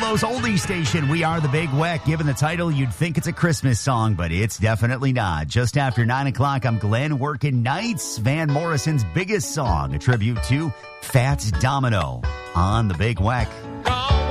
Buffalo's oldie station. We are the Big Weck. Given the title, you'd think it's a Christmas song, but it's definitely not. Just after 9 o'clock, I'm Glenn working nights. Van Morrison's biggest song, a tribute to Fats Domino on the Big Weck.